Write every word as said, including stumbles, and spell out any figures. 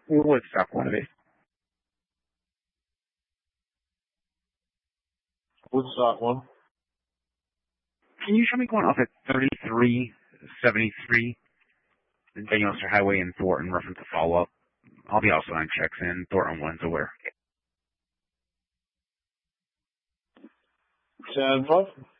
Woodstock quantity. Woodstock one. Can you show me going off at thirty-three seventy-three, Danielster Highway in Thornton, reference to follow-up? I'll be also on checks in Thornton one's aware. ten five.